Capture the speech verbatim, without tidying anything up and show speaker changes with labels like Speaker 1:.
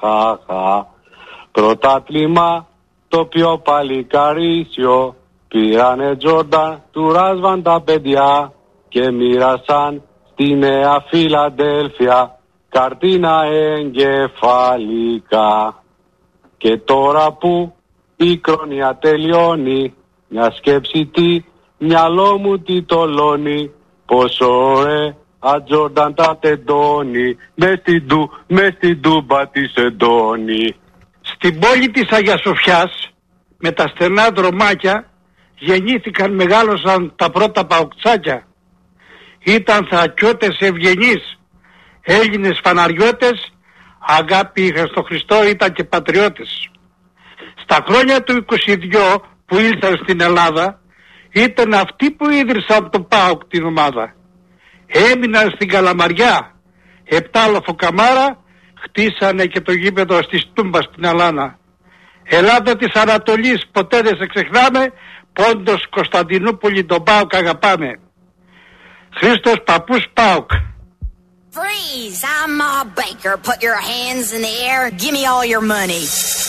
Speaker 1: χαχα. Πρωτάθλημα το πιο παλικαρίσιο, πήρανε Τζόρνταν, του ράσβαν τα παιδιά και μοίρασαν στη Νέα Φιλαδέλφια καρτίνα εγκεφαλικά. Και τώρα που η κρόνια τελειώνει, μια σκέψη τι μυαλό μου τι τολώνει, πόσο ρε Ατζόρνταν τα τεντώνει, μες στην του, μες στην τούμπα της εντώνει.
Speaker 2: Στην πόλη της Αγίας Σοφιάς, με τα στενά δρομάκια, γεννήθηκαν, μεγάλωσαν τα πρώτα παοκτσάκια. Ήταν θρακιώτες ευγενείς, Έλληνες φαναριώτες, αγάπη είχαν στο Χριστό, ήταν και πατριώτες. Στα χρόνια του είκοσι δύο που ήλθαν στην Ελλάδα, ήταν αυτοί που ίδρυσαν το ΠΑΟΚ την ομάδα. Έμειναν στην Καλαμαριά, επτάλοφο καμάρα, χτίσανε και το γήπεδο στη Στούμπα στην Αλάνα. Ελλάδα της Ανατολής, ποτέ δεν σε ξεχνάμε, Πόντος Κωνσταντινούπολη, τον ΠΑΟΚ αγαπάμε. Χρήστος Παππούς ΠΑΟΚ.
Speaker 3: Freeze! I'm Ma Baker. Put your hands in the air. Give me all your money.